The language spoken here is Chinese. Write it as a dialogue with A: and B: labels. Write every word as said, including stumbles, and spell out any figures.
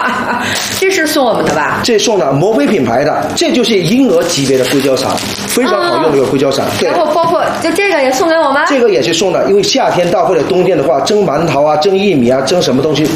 A: 这是送我们的吧？
B: 这送的摩飞品牌的，这就是婴儿级别的硅胶伞，非常好用的一个硅胶伞。对。
A: 然后包括就这个也送给我们。
B: 这个也是送的，因为夏天到或者冬天的话，蒸馒头啊、蒸薏米啊、蒸什么东西